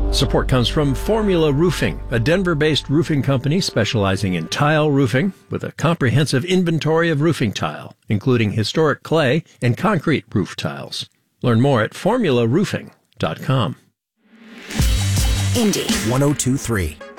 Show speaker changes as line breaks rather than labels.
Support comes from Formula Roofing, a Denver-based roofing company specializing in tile roofing with a comprehensive inventory of roofing tile, including historic clay and concrete roof tiles. Learn more at formularoofing.com.
Indy 102.3.